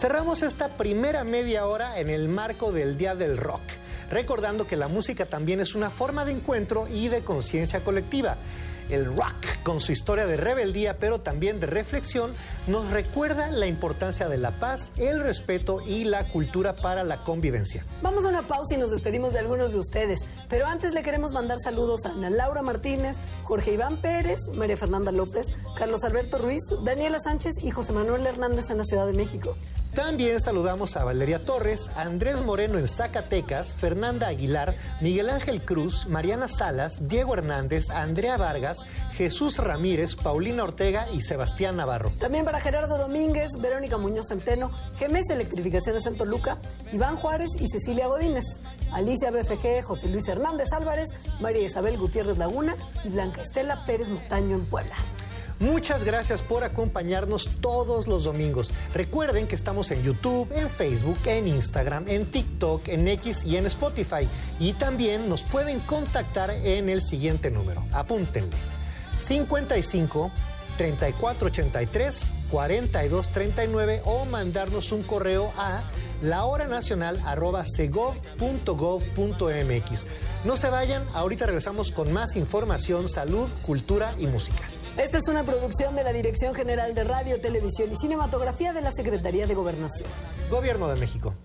Cerramos esta primera media hora en el marco del Día del Rock, recordando que la música también es una forma de encuentro y de conciencia colectiva. El rock, con su historia de rebeldía, pero también de reflexión, nos recuerda la importancia de la paz, el respeto y la cultura para la convivencia. Vamos a una pausa y nos despedimos de algunos de ustedes, pero antes le queremos mandar saludos a Ana Laura Martínez, Jorge Iván Pérez, María Fernanda López, Carlos Alberto Ruiz, Daniela Sánchez y José Manuel Hernández en la Ciudad de México. También saludamos a Valeria Torres, Andrés Moreno en Zacatecas, Fernanda Aguilar, Miguel Ángel Cruz, Mariana Salas, Diego Hernández, Andrea Vargas, Jesús Ramírez, Paulina Ortega y Sebastián Navarro. También para Gerardo Domínguez, Verónica Muñoz Centeno, Gemes Electrificaciones en Toluca, Iván Juárez y Cecilia Godínez, Alicia BFG, José Luis Hernández Álvarez, María Isabel Gutiérrez Laguna y Blanca Estela Pérez Montaño en Puebla. Muchas gracias por acompañarnos todos los domingos. Recuerden que estamos en YouTube, en Facebook, en Instagram, en TikTok, en X y en Spotify. Y también nos pueden contactar en el siguiente número. Apúntenle. 55 3483 4239 o mandarnos un correo a lahoranacional@segov.gov.mx. No se vayan, ahorita regresamos con más información, salud, cultura y música. Esta es una producción de la Dirección General de Radio, Televisión y Cinematografía de la Secretaría de Gobernación. Gobierno de México.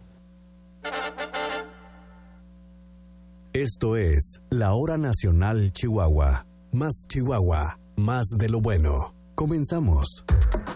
Esto es La Hora Nacional Chihuahua. Más Chihuahua, más de lo bueno. Comenzamos.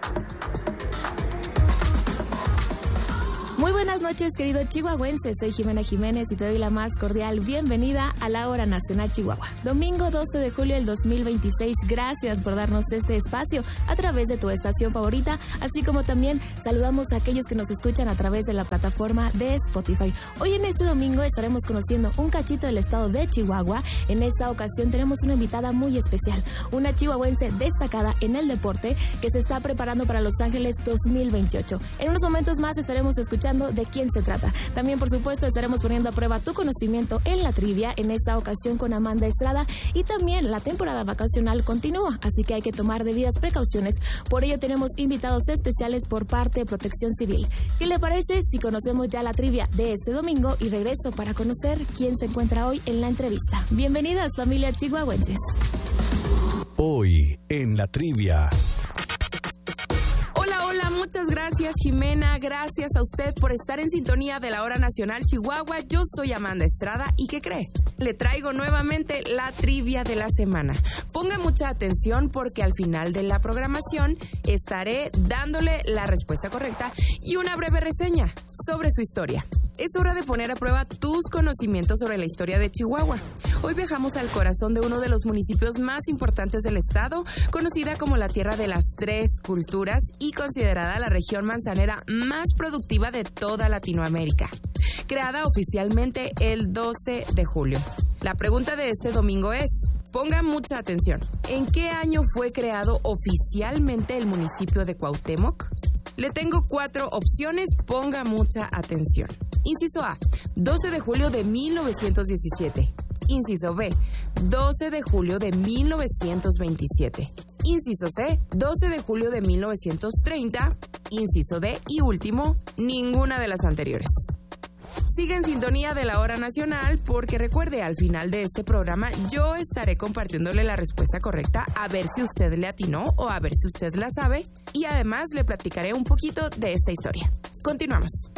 Muy buenas noches, queridos chihuahuenses. Soy Jimena Jiménez y te doy la más cordial bienvenida a la Hora Nacional Chihuahua. Domingo 12 de julio del 2026. Gracias por darnos este espacio a través de tu estación favorita, así como también saludamos a aquellos que nos escuchan a través de la plataforma de Spotify. Hoy en este domingo estaremos conociendo un cachito del estado de Chihuahua. En esta ocasión tenemos una invitada muy especial, una chihuahuense destacada en el deporte que se está preparando para Los Ángeles 2028. En unos momentos más estaremos escuchando de quién se trata. También, por supuesto, estaremos poniendo a prueba tu conocimiento en la trivia, en esta ocasión con Amanda Estrada, y también la temporada vacacional continúa, así que hay que tomar debidas precauciones. Por ello tenemos invitados especiales por parte de Protección Civil. ¿Qué le parece si conocemos ya la trivia de este domingo y regreso para conocer quién se encuentra hoy en la entrevista? Bienvenidas, familia chihuahuenses. Hoy en la trivia. Hola, muchas gracias, Jimena. Gracias a usted por estar en sintonía de la Hora Nacional Chihuahua. Yo soy Amanda Estrada y ¿qué cree? Le traigo nuevamente la trivia de la semana. Ponga mucha atención porque al final de la programación estaré dándole la respuesta correcta y una breve reseña sobre su historia. Es hora de poner a prueba tus conocimientos sobre la historia de Chihuahua. Hoy viajamos al corazón de uno de los municipios más importantes del estado, conocida como la Tierra de las Tres Culturas y considerada la región manzanera más productiva de toda Latinoamérica. Creada oficialmente el 12 de julio. La pregunta de este domingo es, pongan mucha atención, ¿en qué año fue creado oficialmente el municipio de Cuauhtémoc? Le tengo 4 opciones, ponga mucha atención. Inciso A, 12 de julio de 1917. Inciso B, 12 de julio de 1927. Inciso C, 12 de julio de 1930. Inciso D y último, ninguna de las anteriores. Siga en sintonía de la Hora Nacional porque recuerde, al final de este programa yo estaré compartiéndole la respuesta correcta a ver si usted le atinó o a ver si usted la sabe y además le platicaré un poquito de esta historia. Continuamos.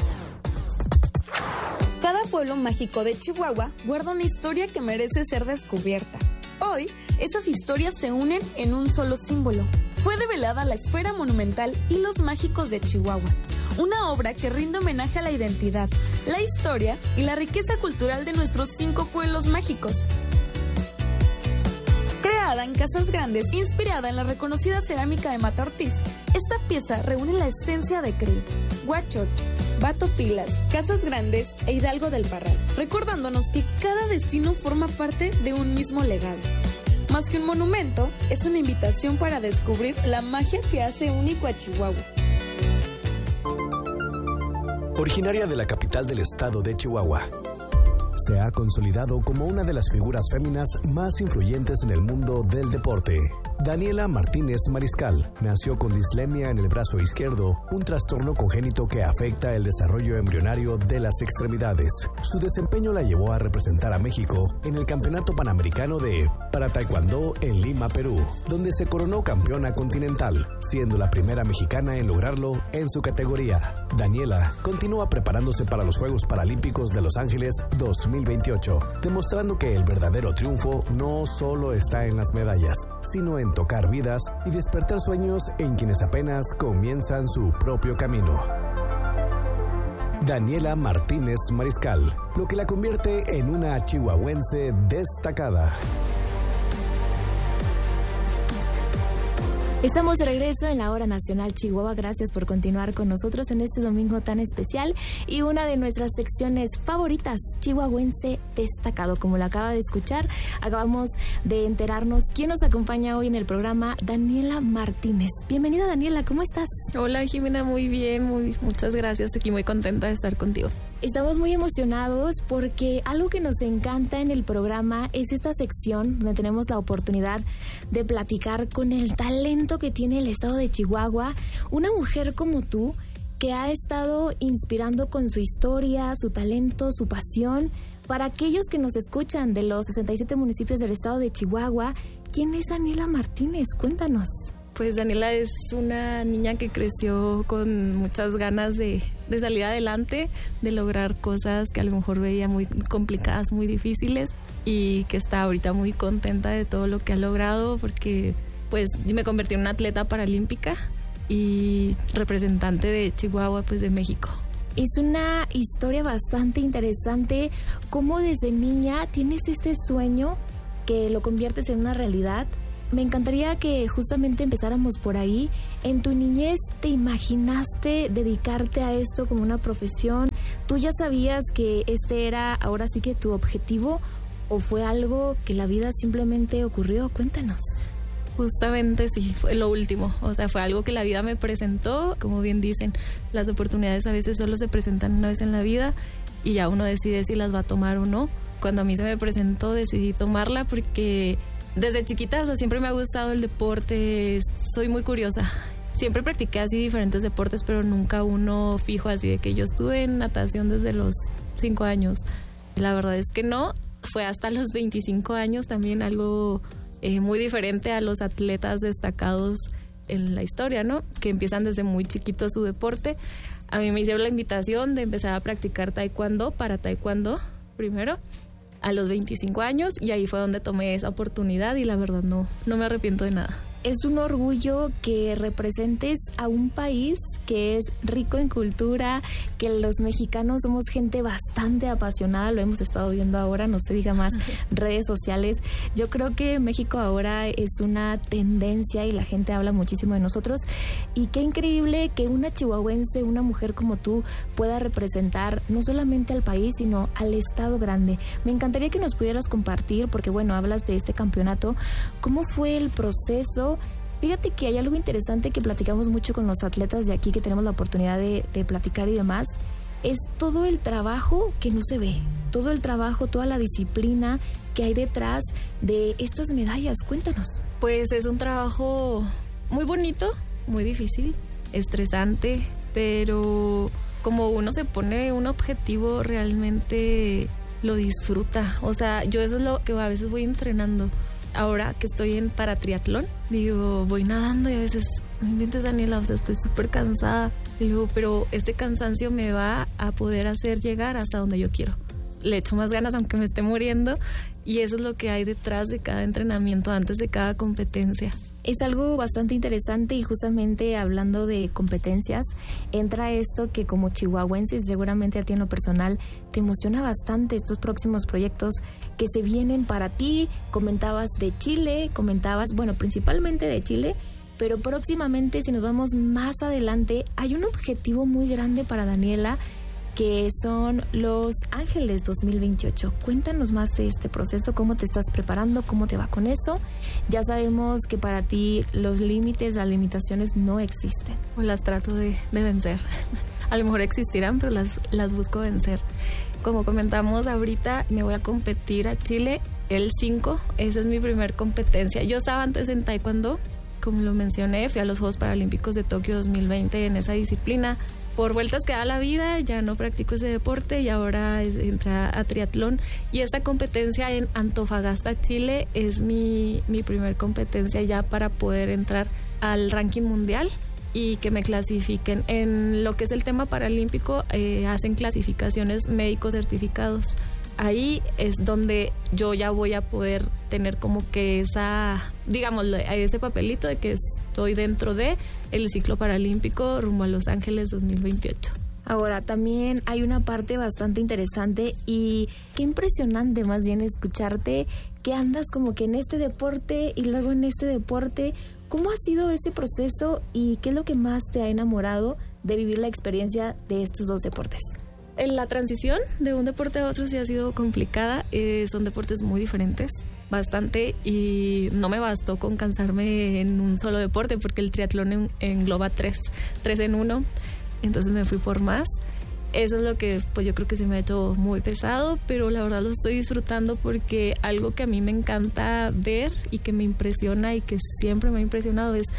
Cada pueblo mágico de Chihuahua guarda una historia que merece ser descubierta. Hoy, esas historias se unen en un solo símbolo. Fue develada la Esfera Monumental Hilos Mágicos de Chihuahua, una obra que rinde homenaje a la identidad, la historia y la riqueza cultural de nuestros 5 pueblos mágicos. Creada en Casas Grandes, inspirada en la reconocida cerámica de Mata Ortiz, esta pieza reúne la esencia de Creel, Huachoche, Bato Pilas, Casas Grandes e Hidalgo del Parral, recordándonos que cada destino forma parte de un mismo legado. Más que un monumento, es una invitación para descubrir la magia que hace único a Chihuahua. Originaria de la capital del estado de Chihuahua, se ha consolidado como una de las figuras féminas más influyentes en el mundo del deporte. Daniela Martínez Mariscal nació con dislemia en el brazo izquierdo, un trastorno congénito que afecta el desarrollo embrionario de las extremidades. Su desempeño la llevó a representar a México en el Campeonato Panamericano de para Taekwondo en Lima, Perú, donde se coronó campeona continental, siendo la primera mexicana en lograrlo en su categoría. Daniela continúa preparándose para los Juegos Paralímpicos de Los Ángeles 2028, demostrando que el verdadero triunfo no solo está en las medallas, sino en tocar vidas y despertar sueños en quienes apenas comienzan su propio camino. Daniela Martínez Mariscal, lo que la convierte en una chihuahuense destacada. Estamos de regreso en la Hora Nacional Chihuahua. Gracias por continuar con nosotros en este domingo tan especial y una de nuestras secciones favoritas, Chihuahuense Destacado. Como lo acaba de escuchar, acabamos de enterarnos quién nos acompaña hoy en el programa, Daniela Martínez. Bienvenida, Daniela, ¿cómo estás? Hola, Jimena, muy bien, muchas gracias. Aquí muy contenta de estar contigo. Estamos muy emocionados porque algo que nos encanta en el programa es esta sección donde tenemos la oportunidad de platicar con el talento que tiene el estado de Chihuahua, una mujer como tú que ha estado inspirando con su historia, su talento, su pasión. Para aquellos que nos escuchan de los 67 municipios del estado de Chihuahua, ¿quién es Daniela Martínez? Cuéntanos. Pues Daniela es una niña que creció con muchas ganas de salir adelante, de lograr cosas que a lo mejor veía muy complicadas, muy difíciles, y que está ahorita muy contenta de todo lo que ha logrado porque pues me convertí en una atleta paralímpica y representante de Chihuahua, pues de México. Es una historia bastante interesante, cómo desde niña tienes este sueño que lo conviertes en una realidad. Me encantaría que justamente empezáramos por ahí. ¿En tu niñez te imaginaste dedicarte a esto como una profesión? ¿Tú ya sabías que este era ahora sí que tu objetivo o fue algo que la vida simplemente ocurrió? Cuéntanos. Justamente sí, fue lo último. O sea, fue algo que la vida me presentó. Como bien dicen, las oportunidades a veces solo se presentan una vez en la vida y ya uno decide si las va a tomar o no. Cuando a mí se me presentó, decidí tomarla porque desde chiquita, o sea, siempre me ha gustado el deporte, soy muy curiosa. Siempre practiqué así diferentes deportes, pero nunca uno fijo, así de que yo estuve en natación desde los 5 años. La verdad es que no, fue hasta los 25 años también algo muy diferente a los atletas destacados en la historia, ¿no? Que empiezan desde muy chiquito su deporte. A mí me hicieron la invitación de empezar a practicar taekwondo, para taekwondo primero, a los 25 años, y ahí fue donde tomé esa oportunidad y la verdad no me arrepiento de nada. Es un orgullo que representes a un país que es rico en cultura, que los mexicanos somos gente bastante apasionada, lo hemos estado viendo ahora, no se diga más, redes sociales. Yo creo que México ahora es una tendencia y la gente habla muchísimo de nosotros, y qué increíble que una chihuahuense, una mujer como tú, pueda representar no solamente al país, sino al estado grande. Me encantaría que nos pudieras compartir, porque bueno, hablas de este campeonato, ¿cómo fue el proceso? Fíjate que hay algo interesante que platicamos mucho con los atletas de aquí, que tenemos la oportunidad de platicar y demás, es todo el trabajo que no se ve, todo el trabajo, toda la disciplina que hay detrás de estas medallas. Cuéntanos. Pues es un trabajo muy bonito, muy difícil, estresante, pero como uno se pone un objetivo, realmente lo disfruta. O sea, yo eso es lo que a veces voy entrenando. Ahora que estoy en paratriatlón, digo, voy nadando y a veces, no inventes, Daniela, o sea, estoy súper cansada. Digo, pero este cansancio me va a poder hacer llegar hasta donde yo quiero. Le echo más ganas aunque me esté muriendo, y eso es lo que hay detrás de cada entrenamiento, antes de cada competencia. Es algo bastante interesante, y justamente hablando de competencias, entra esto que como chihuahuenses, seguramente a ti en lo personal te emociona bastante, estos próximos proyectos que se vienen para ti. Comentabas de Chile, bueno, principalmente de Chile, pero próximamente, si nos vamos más adelante, hay un objetivo muy grande para Daniela, que son Los Ángeles 2028. Cuéntanos más de este proceso, cómo te estás preparando, cómo te va con eso. Ya sabemos que para ti los límites, las limitaciones no existen. Las trato de vencer. a lo mejor existirán, pero las busco vencer. Como comentamos ahorita, me voy a competir a Chile el 5, esa es mi primer competencia. Yo estaba antes en taekwondo, como lo mencioné, fui a los Juegos Paralímpicos de Tokio 2020 en esa disciplina. Por vueltas que da la vida, ya no practico ese deporte y ahora entré a triatlón. Y esta competencia en Antofagasta, Chile, es mi primer competencia ya para poder entrar al ranking mundial y que me clasifiquen. En lo que es el tema paralímpico, hacen clasificaciones médicos certificados. Ahí es donde yo ya voy a poder tener como que ese papelito de que estoy dentro de el ciclo paralímpico rumbo a Los Ángeles 2028. Ahora, también hay una parte bastante interesante y qué impresionante más bien escucharte que andas como que en este deporte y luego en este deporte. ¿Cómo ha sido ese proceso y qué es lo que más te ha enamorado de vivir la experiencia de estos dos deportes? En la transición de un deporte a otro sí ha sido complicada, son deportes muy diferentes, bastante, y no me bastó con cansarme en un solo deporte porque el triatlón engloba tres en uno, entonces me fui por más. Eso es lo que pues yo creo que se me ha hecho muy pesado, pero la verdad lo estoy disfrutando porque algo que a mí me encanta ver y que me impresiona y que siempre me ha impresionado es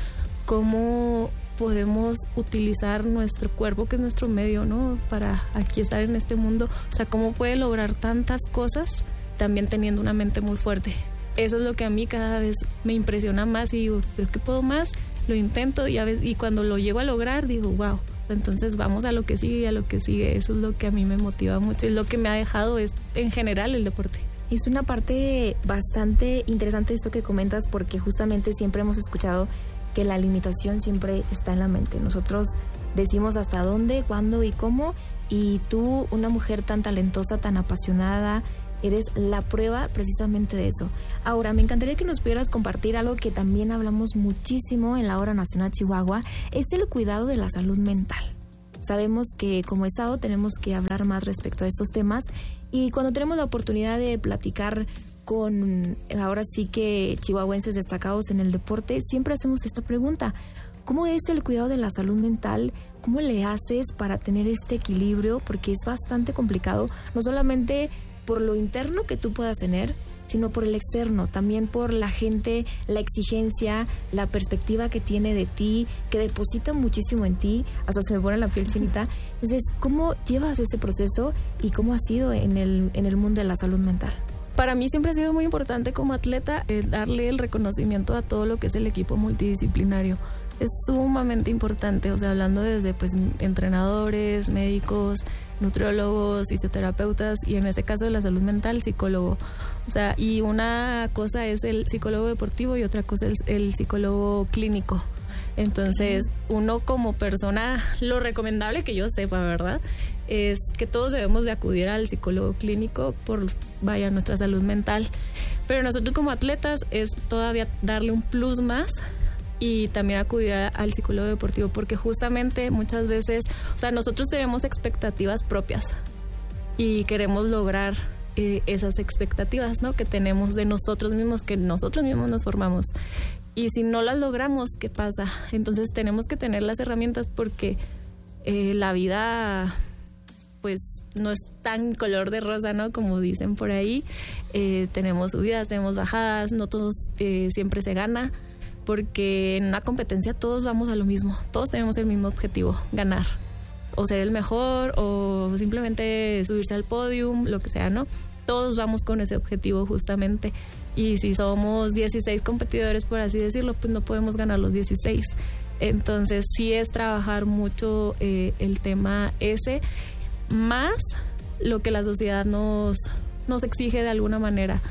cómo podemos utilizar nuestro cuerpo, que es nuestro medio, ¿no? Para aquí estar en este mundo. O sea, cómo puede lograr tantas cosas también teniendo una mente muy fuerte. Eso es lo que a mí cada vez me impresiona más y digo, ¿pero qué puedo más? Lo intento y cuando lo llego a lograr digo, wow, entonces vamos a lo que sigue y a lo que sigue. Eso es lo que a mí me motiva mucho y lo que me ha dejado es en general el deporte. Es una parte bastante interesante esto que comentas porque justamente siempre hemos escuchado que la limitación siempre está en la mente. Nosotros decimos hasta dónde, cuándo y cómo, y tú, una mujer tan talentosa, tan apasionada, eres la prueba precisamente de eso. Ahora, me encantaría que nos pudieras compartir algo que también hablamos muchísimo en la Hora Nacional Chihuahua, es el cuidado de la salud mental. Sabemos que como Estado tenemos que hablar más respecto a estos temas y cuando tenemos la oportunidad de platicar con ahora sí que chihuahuenses destacados en el deporte, siempre hacemos esta pregunta: ¿cómo es el cuidado de la salud mental? ¿Cómo le haces para tener este equilibrio? Porque es bastante complicado, no solamente por lo interno que tú puedas tener, sino por el externo, también por la gente, la exigencia, la perspectiva que tiene de ti, que deposita muchísimo en ti, hasta se me pone la piel chinita. Entonces, ¿cómo llevas ese proceso y cómo ha sido en el mundo de la salud mental? Para mí siempre ha sido muy importante como atleta darle el reconocimiento a todo lo que es el equipo multidisciplinario. Es sumamente importante, o sea, hablando desde pues entrenadores, médicos, nutriólogos, fisioterapeutas y en este caso de la salud mental, psicólogo. O sea, y una cosa es el psicólogo deportivo y otra cosa es el psicólogo clínico. Entonces, uno como persona, lo recomendable que yo sepa, ¿verdad?, es que todos debemos de acudir al psicólogo clínico por, nuestra salud mental. Pero nosotros como atletas es todavía darle un plus más y también acudir al psicólogo deportivo, porque justamente muchas veces, o sea, nosotros tenemos expectativas propias y queremos lograr esas expectativas, ¿no?, que tenemos de nosotros mismos, que nosotros mismos nos formamos. Y si no las logramos, ¿qué pasa? Entonces tenemos que tener las herramientas porque la vida pues no es tan color de rosa, ¿no?, como dicen por ahí. Tenemos subidas, tenemos bajadas, no todos siempre se gana, porque en una competencia todos vamos a lo mismo, todos tenemos el mismo objetivo, ganar, o ser el mejor, o simplemente subirse al podium, lo que sea, ¿no? Todos vamos con ese objetivo justamente, y si somos 16 competidores, por así decirlo, pues no podemos ganar los 16. Entonces sí es trabajar mucho el tema ese, más lo que la sociedad nos exige de alguna manera,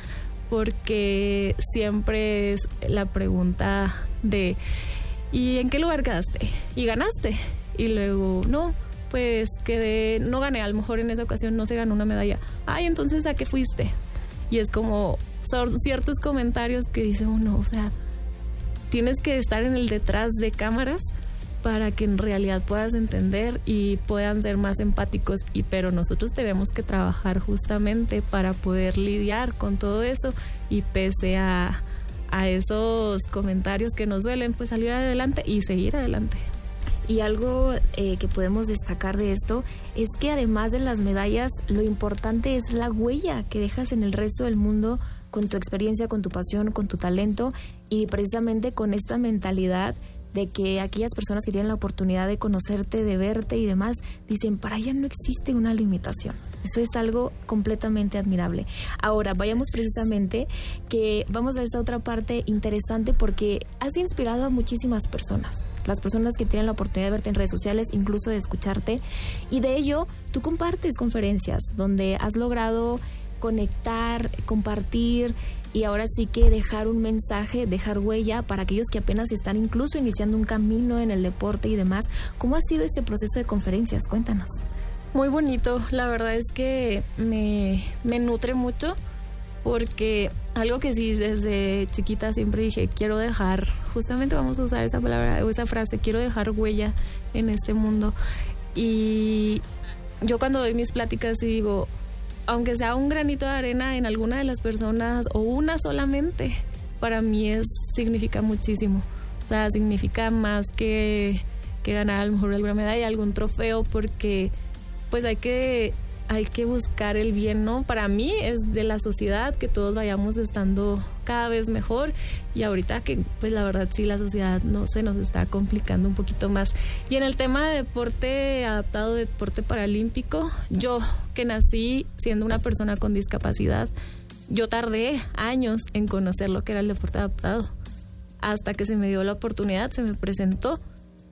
porque siempre es la pregunta de ¿y en qué lugar quedaste? ¿Y ganaste? Y luego, no, pues no gané, a lo mejor en esa ocasión no se ganó una medalla. Ay, entonces ¿a qué fuiste? Y es como, son ciertos comentarios que dice uno, o sea, tienes que estar en el detrás de cámaras para que en realidad puedas entender y puedan ser más empáticos, pero nosotros tenemos que trabajar justamente para poder lidiar con todo eso y pese a esos comentarios que nos duelen, pues salir adelante y seguir adelante. Y algo que podemos destacar de esto es que además de las medallas, lo importante es la huella que dejas en el resto del mundo con tu experiencia, con tu pasión, con tu talento y precisamente con esta mentalidad de que aquellas personas que tienen la oportunidad de conocerte, de verte y demás, dicen, para ella no existe una limitación. Eso es algo completamente admirable. Ahora, vayamos precisamente que vamos a esta otra parte interesante porque has inspirado a muchísimas personas. Las personas que tienen la oportunidad de verte en redes sociales, incluso de escucharte. Y de ello, tú compartes conferencias donde has logrado conectar, compartir y ahora sí que dejar un mensaje, dejar huella para aquellos que apenas están incluso iniciando un camino en el deporte y demás. ¿Cómo ha sido este proceso de conferencias? Cuéntanos. Muy bonito, la verdad es que me nutre mucho porque algo que sí desde chiquita siempre dije, quiero dejar, justamente vamos a usar esa palabra o esa frase, quiero dejar huella en este mundo. Y yo cuando doy mis pláticas y digo, aunque sea un granito de arena en alguna de las personas o una solamente, para mí significa muchísimo. O sea, significa más que ganar a lo mejor alguna medalla, algún trofeo, porque pues hay que buscar el bien, ¿no? Para mí es de la sociedad que todos vayamos estando cada vez mejor y ahorita que pues la verdad sí la sociedad no se nos está complicando un poquito más. Y en el tema de deporte adaptado, deporte paralímpico, yo que nací siendo una persona con discapacidad, yo tardé años en conocer lo que era el deporte adaptado hasta que se me dio la oportunidad, se me presentó.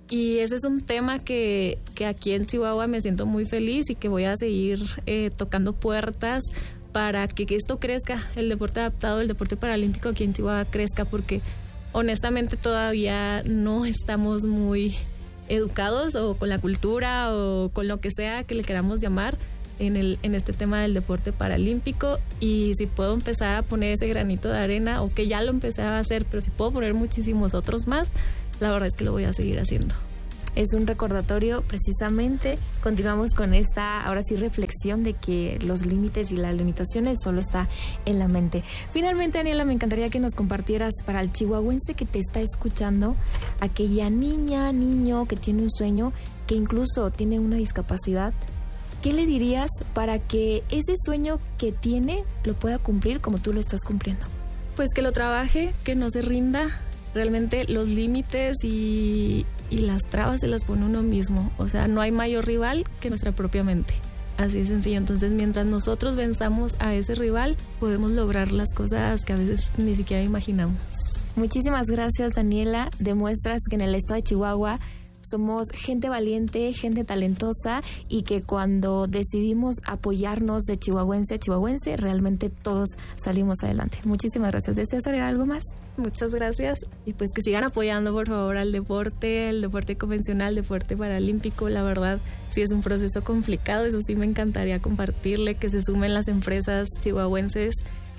Y ese es un tema que aquí en Chihuahua me siento muy feliz y que voy a seguir tocando puertas para que esto crezca, el deporte adaptado, el deporte paralímpico aquí en Chihuahua crezca, porque honestamente todavía no estamos muy educados o con la cultura o con lo que sea que le queramos llamar en este tema del deporte paralímpico. Y si puedo empezar a poner ese granito de arena, o que ya lo empecé a hacer, pero si puedo poner muchísimos otros más, la verdad es que lo voy a seguir haciendo. Es un recordatorio precisamente. Continuamos con esta, ahora sí, reflexión de que los límites y las limitaciones solo está en la mente. Finalmente, Daniela, me encantaría que nos compartieras para el chihuahuense que te está escuchando, aquella niña, niño que tiene un sueño, que incluso tiene una discapacidad. ¿Qué le dirías para que ese sueño que tiene lo pueda cumplir como tú lo estás cumpliendo? Pues que lo trabaje, que no se rinda. Realmente los límites y las trabas se las pone uno mismo. O sea, no hay mayor rival que nuestra propia mente. Así de sencillo. Entonces, mientras nosotros venzamos a ese rival, podemos lograr las cosas que a veces ni siquiera imaginamos. Muchísimas gracias, Daniela. Demuestras que en el estado de Chihuahua somos gente valiente, gente talentosa y que cuando decidimos apoyarnos de chihuahuense a chihuahuense, realmente todos salimos adelante. Muchísimas gracias. ¿Deseas agregar algo más? Muchas gracias. Y pues que sigan apoyando, por favor, al deporte, el deporte convencional, el deporte paralímpico. La verdad, sí es un proceso complicado. Eso sí me encantaría compartirle, que se sumen las empresas chihuahuenses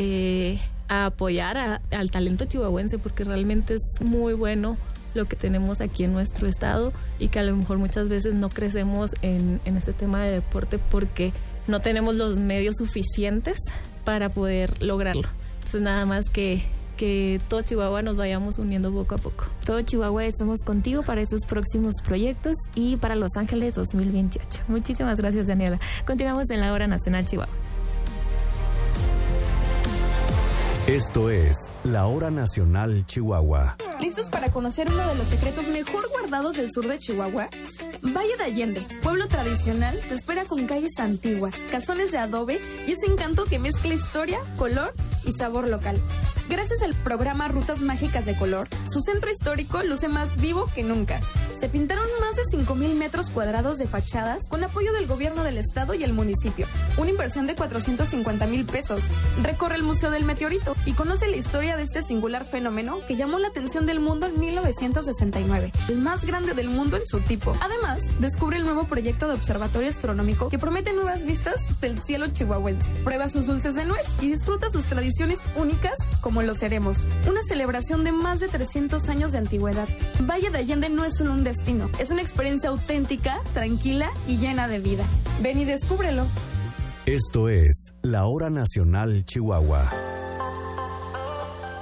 a apoyar al talento chihuahuense, porque realmente es muy bueno lo que tenemos aquí en nuestro estado y que a lo mejor muchas veces no crecemos en este tema de deporte porque no tenemos los medios suficientes para poder lograrlo. Entonces nada más que todo Chihuahua nos vayamos uniendo poco a poco. Todo Chihuahua estamos contigo para estos próximos proyectos y para Los Ángeles 2028. Muchísimas gracias, Daniela. Continuamos en la Hora Nacional Chihuahua. Esto es la Hora Nacional Chihuahua. ¿Listos para conocer uno de los secretos mejor guardados del sur de Chihuahua? Valle de Allende, pueblo tradicional, te espera con calles antiguas, casones de adobe y ese encanto que mezcla historia, color y sabor local. Gracias al programa Rutas Mágicas de Color, su centro histórico luce más vivo que nunca. Se pintaron más de 5,000 metros cuadrados de fachadas con apoyo del gobierno del estado y el municipio. Una inversión de 450,000 pesos. Recorre el Museo del Meteorito y conoce la historia de este singular fenómeno que llamó la atención del mundo en 1969, el más grande del mundo en su tipo. Además, descubre el nuevo proyecto de observatorio astronómico que promete nuevas vistas del cielo chihuahuense. Prueba sus dulces de nuez y disfruta sus tradiciones únicas como los Seremos, una celebración de más de 300 años de antigüedad. Valle de Allende no es solo un destino, es una experiencia auténtica, tranquila y llena de vida. Ven y descúbrelo. Esto es la Hora Nacional Chihuahua.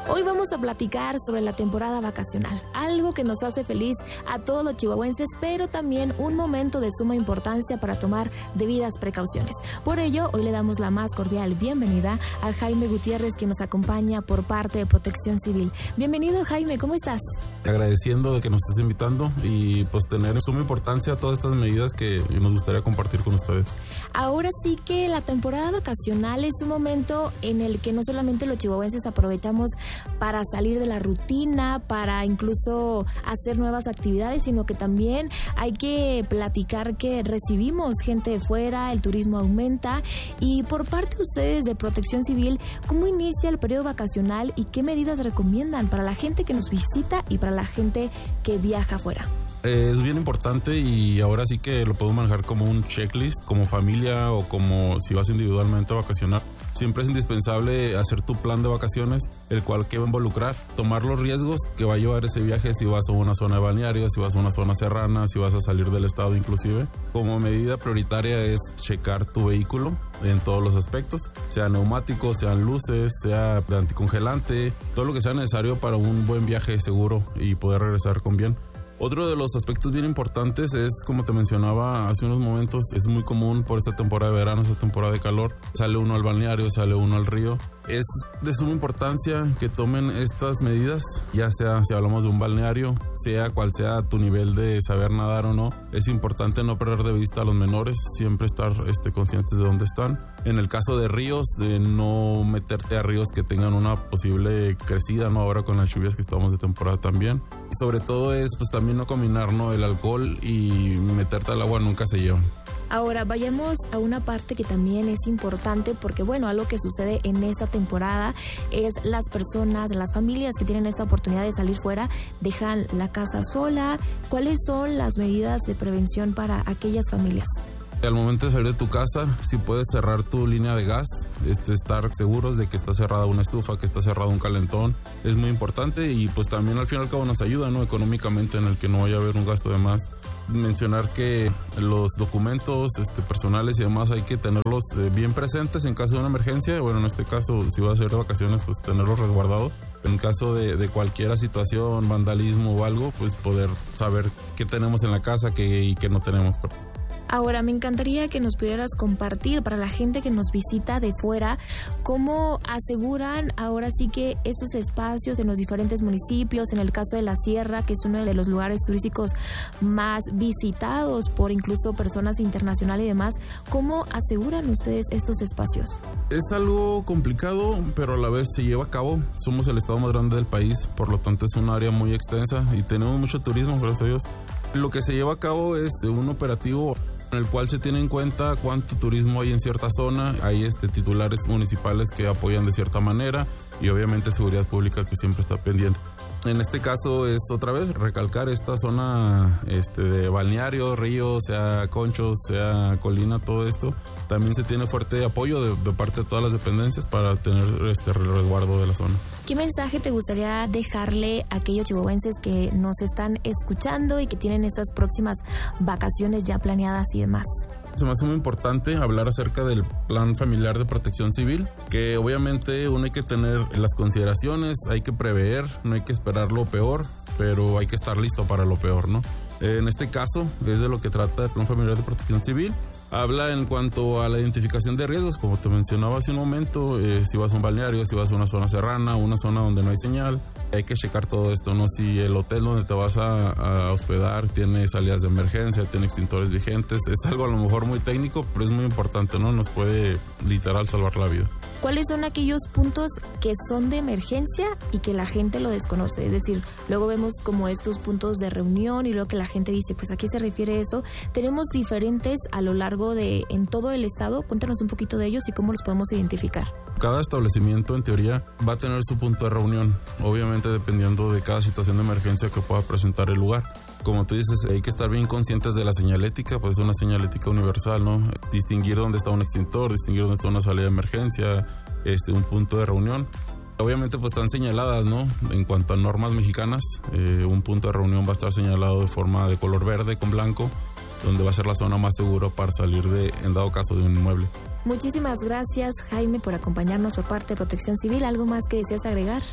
Hoy vamos a platicar sobre la temporada vacacional, algo que nos hace feliz a todos los chihuahuenses, pero también un momento de suma importancia para tomar debidas precauciones. Por ello, hoy le damos la más cordial bienvenida a Jaime Gutiérrez, quien nos acompaña por parte de Protección Civil. Bienvenido, Jaime, ¿cómo estás? Agradeciendo de que nos estés invitando y pues tener suma importancia todas estas medidas que nos gustaría compartir con ustedes. Ahora sí que la temporada vacacional es un momento en el que no solamente los chihuahuenses aprovechamos para salir de la rutina, para incluso hacer nuevas actividades, sino que también hay que platicar que recibimos gente de fuera, el turismo aumenta. Y por parte de ustedes de Protección Civil, ¿cómo inicia el periodo vacacional y qué medidas recomiendan para la gente que nos visita y para la gente que viaja afuera? Es bien importante y ahora sí que lo podemos manejar como un checklist, como familia o como si vas individualmente a vacacionar. Siempre es indispensable hacer tu plan de vacaciones, el cual que va a involucrar tomar los riesgos que va a llevar ese viaje si vas a una zona de balneario, si vas a una zona serrana, si vas a salir del estado inclusive. Como medida prioritaria es checar tu vehículo en todos los aspectos, sean neumáticos, sean luces, sea anticongelante, todo lo que sea necesario para un buen viaje seguro y poder regresar con bien. Otro de los aspectos bien importantes es, como te mencionaba hace unos momentos, es muy común por esta temporada de verano, esta temporada de calor, sale uno al balneario, sale uno al río. Es de suma importancia que tomen estas medidas, ya sea si hablamos de un balneario, sea cual sea tu nivel de saber nadar o no. Es importante no perder de vista a los menores, siempre estar conscientes de dónde están. En el caso de ríos, de no meterte a ríos que tengan una posible crecida, ¿no? Ahora con las lluvias que estamos de temporada también. Y sobre todo es pues también no combinar, ¿no? El alcohol y meterte al agua nunca se llevan. Ahora vayamos a una parte que también es importante porque, bueno, algo que sucede en esta temporada es las personas, las familias que tienen esta oportunidad de salir fuera, dejan la casa sola. ¿Cuáles son las medidas de prevención para aquellas familias? Al momento de salir de tu casa, si puedes cerrar tu línea de gas, estar seguros de que está cerrada una estufa, que está cerrado un calentón, es muy importante y pues también al fin y al cabo nos ayuda, ¿no? Económicamente, en el que no vaya a haber un gasto de más. Mencionar que los documentos personales y demás hay que tenerlos bien presentes en caso de una emergencia. Bueno, en este caso, si vas a ir de vacaciones, pues tenerlos resguardados. En caso de cualquier situación, vandalismo o algo, pues poder saber qué tenemos en la casa y qué no tenemos. Ahora, me encantaría que nos pudieras compartir para la gente que nos visita de fuera, cómo aseguran ahora sí que estos espacios en los diferentes municipios, en el caso de la Sierra, que es uno de los lugares turísticos más visitados por incluso personas internacionales y demás, ¿cómo aseguran ustedes estos espacios? Es algo complicado, pero a la vez se lleva a cabo. Somos el estado más grande del país, por lo tanto es un área muy extensa y tenemos mucho turismo, gracias a Dios. Lo que se lleva a cabo es un operativo en el cual se tiene en cuenta cuánto turismo hay en cierta zona. Hay titulares municipales que apoyan de cierta manera y obviamente seguridad pública que siempre está pendiente. En este caso es otra vez recalcar esta zona de balneario, río, sea conchos, sea colina, todo esto. También se tiene fuerte apoyo de parte de todas las dependencias para tener resguardo de la zona. ¿Qué mensaje te gustaría dejarle a aquellos chihuahuenses que nos están escuchando y que tienen estas próximas vacaciones ya planeadas y demás? Se me hace muy importante hablar acerca del plan familiar de Protección Civil, que obviamente uno hay que tener las consideraciones, hay que prever, no hay que esperar lo peor, pero hay que estar listo para lo peor, ¿no? En este caso es de lo que trata el plan familiar de Protección Civil. Habla en cuanto a la identificación de riesgos, como te mencionaba hace un momento, si vas a un balneario, si vas a una zona serrana, una zona donde no hay señal, hay que checar todo esto, ¿no? Si el hotel donde te vas a hospedar tiene salidas de emergencia, tiene extintores vigentes, es algo a lo mejor muy técnico, pero es muy importante, ¿no? Nos puede literal salvar la vida. ¿Cuáles son aquellos puntos que son de emergencia y que la gente lo desconoce? Es decir, luego vemos como estos puntos de reunión y luego que la gente dice, pues ¿a qué se refiere eso? Tenemos diferentes a lo largo en todo el estado. Cuéntanos un poquito de ellos y cómo los podemos identificar. Cada establecimiento, en teoría, va a tener su punto de reunión, obviamente dependiendo de cada situación de emergencia que pueda presentar el lugar. Como tú dices, hay que estar bien conscientes de la señalética, pues es una señalética universal, ¿no? Distinguir dónde está un extintor, distinguir dónde está una salida de emergencia, un punto de reunión. Obviamente pues están señaladas, ¿no? En cuanto a normas mexicanas, un punto de reunión va a estar señalado de forma de color verde con blanco, donde va a ser la zona más segura para salir en dado caso de un inmueble. Muchísimas gracias, Jaime, por acompañarnos por parte de Protección Civil. ¿Algo más que deseas agregar?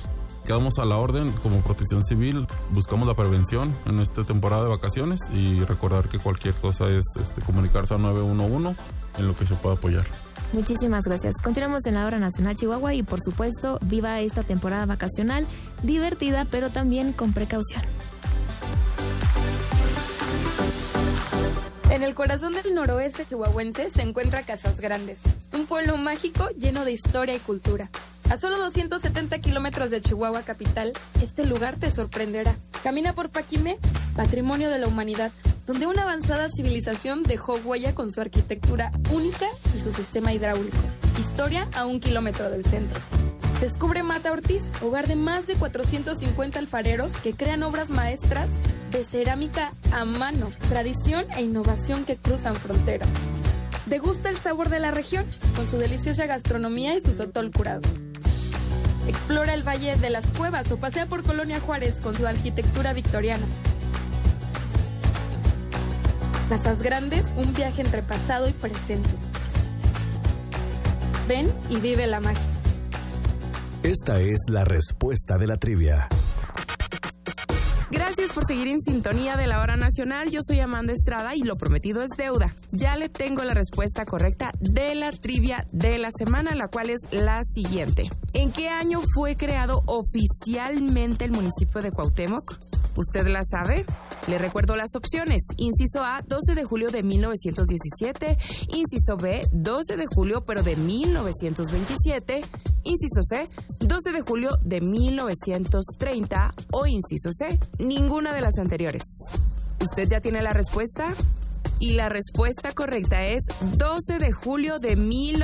Quedamos a la orden como Protección Civil, buscamos la prevención en esta temporada de vacaciones y recordar que cualquier cosa es comunicarse al 911 en lo que se pueda apoyar. Muchísimas gracias. Continuamos en la Hora Nacional Chihuahua y por supuesto, viva esta temporada vacacional, divertida pero también con precaución. En el corazón del noroeste chihuahuense se encuentra Casas Grandes, un pueblo mágico lleno de historia y cultura. A solo 270 kilómetros de Chihuahua capital, este lugar te sorprenderá. Camina por Paquimé, patrimonio de la humanidad, donde una avanzada civilización dejó huella con su arquitectura única y su sistema hidráulico. Historia a 1 kilómetro del centro. Descubre Mata Ortiz, hogar de más de 450 alfareros que crean obras maestras de cerámica a mano, tradición e innovación que cruzan fronteras. Degusta el sabor de la región con su deliciosa gastronomía y su sotol curado. Explora el Valle de las Cuevas o pasea por Colonia Juárez con su arquitectura victoriana. Casas Grandes, un viaje entre pasado y presente. Ven y vive la magia. Esta es la respuesta de la trivia. Gracias por seguir en sintonía de la Hora Nacional. Yo soy Amanda Estrada y lo prometido es deuda. Ya le tengo la respuesta correcta de la trivia de la semana, la cual es la siguiente. ¿En qué año fue creado oficialmente el municipio de Cuauhtémoc? ¿Usted la sabe? Le recuerdo las opciones. Inciso A, 12 de julio de 1917. Inciso B, 12 de julio pero de 1927. Inciso C, 12 de julio de 1930. O inciso C, ninguna de las anteriores. ¿Usted ya tiene la respuesta? Y la respuesta correcta es 12 de julio de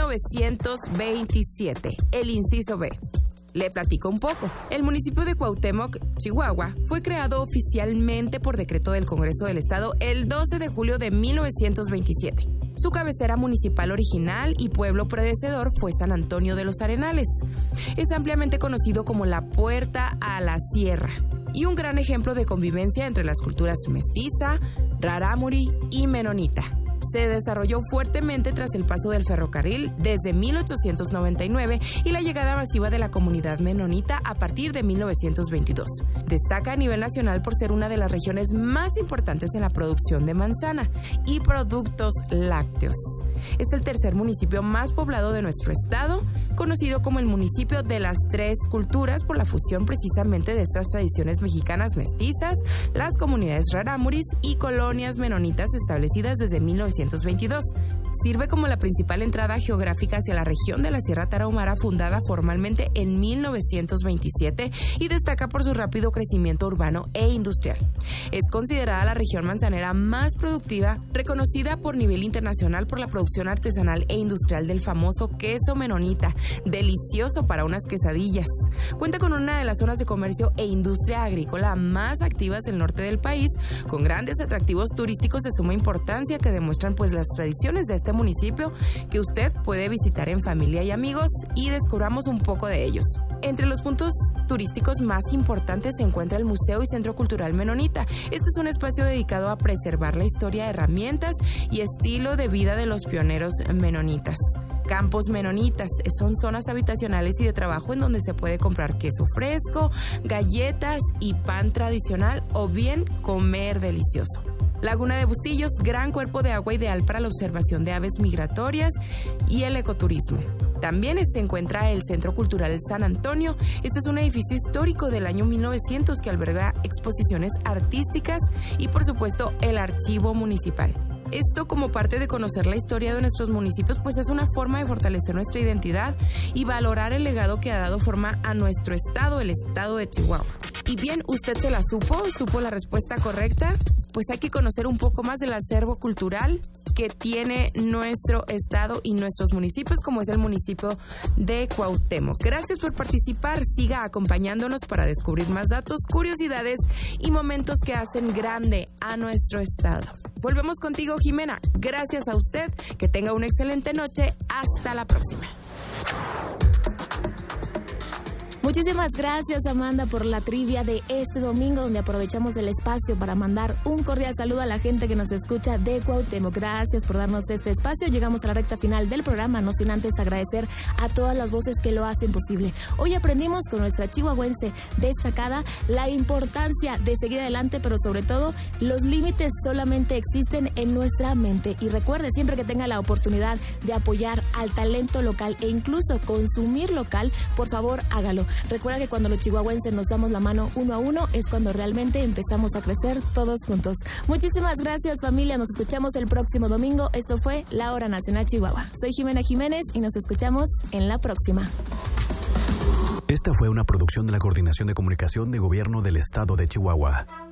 1927. El inciso B. Le platico un poco. El municipio de Cuauhtémoc, Chihuahua, fue creado oficialmente por decreto del Congreso del Estado el 12 de julio de 1927. Su cabecera municipal original y pueblo predecesor fue San Antonio de los Arenales. Es ampliamente conocido como la Puerta a la Sierra y un gran ejemplo de convivencia entre las culturas mestiza, rarámuri y menonita. Se desarrolló fuertemente tras el paso del ferrocarril desde 1899 y la llegada masiva de la comunidad menonita a partir de 1922. Destaca a nivel nacional por ser una de las regiones más importantes en la producción de manzana y productos lácteos. Es el tercer municipio más poblado de nuestro estado, conocido como el municipio de las tres culturas por la fusión precisamente de estas tradiciones mexicanas mestizas, las comunidades rarámuris y colonias menonitas establecidas desde 1922. Sirve como la principal entrada geográfica hacia la región de la Sierra Tarahumara, fundada formalmente en 1927 y destaca por su rápido crecimiento urbano e industrial. Es considerada la región manzanera más productiva, reconocida por nivel internacional por la producción artesanal e industrial del famoso queso menonita, delicioso para unas quesadillas. Cuenta con una de las zonas de comercio e industria agrícola más activas del norte del país, con grandes atractivos turísticos de suma importancia que demuestran pues las tradiciones de este municipio que usted puede visitar en familia y amigos y descubramos un poco de ellos. Entre los puntos turísticos más importantes se encuentra el Museo y Centro Cultural Menonita. Este es un espacio dedicado a preservar la historia, herramientas y estilo de vida de los pioneros menonitas. Campos menonitas son zonas habitacionales y de trabajo en donde se puede comprar queso fresco, galletas y pan tradicional o bien comer delicioso. Laguna de Bustillos, gran cuerpo de agua ideal para la observación de aves migratorias y el ecoturismo. También se encuentra el Centro Cultural San Antonio. Este es un edificio histórico del año 1900 que alberga exposiciones artísticas y, por supuesto, el archivo municipal. Esto, como parte de conocer la historia de nuestros municipios, pues es una forma de fortalecer nuestra identidad y valorar el legado que ha dado forma a nuestro estado, el estado de Chihuahua. Y bien, ¿usted se la supo la respuesta correcta? Pues hay que conocer un poco más del acervo cultural que tiene nuestro estado y nuestros municipios, como es el municipio de Cuauhtémoc. Gracias por participar, siga acompañándonos para descubrir más datos, curiosidades y momentos que hacen grande a nuestro estado. Volvemos contigo, Jimena. Gracias a usted, que tenga una excelente noche. Hasta la próxima. Muchísimas gracias, Amanda, por la trivia de este domingo, donde aprovechamos el espacio para mandar un cordial saludo a la gente que nos escucha de Cuauhtémoc. Gracias por darnos este espacio. Llegamos a la recta final del programa, no sin antes agradecer a todas las voces que lo hacen posible. Hoy aprendimos con nuestra chihuahuense destacada la importancia de seguir adelante, pero sobre todo los límites solamente existen en nuestra mente. Y recuerde, siempre que tenga la oportunidad de apoyar al talento local e incluso consumir local, por favor hágalo. Recuerda que cuando los chihuahuenses nos damos la mano uno a uno es cuando realmente empezamos a crecer todos juntos. Muchísimas gracias, familia. Nos escuchamos el próximo domingo. Esto fue La Hora Nacional Chihuahua. Soy Jimena Jiménez y nos escuchamos en la próxima. Esta fue una producción de la Coordinación de Comunicación de Gobierno del Estado de Chihuahua.